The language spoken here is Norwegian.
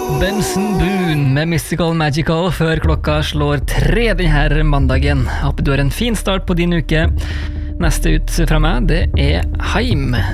Benson Boone med Mystical Magical før klokka slår 3 denne mandagen. Håper du har en fin start på din uke. Neste ut fra meg, det er Heim.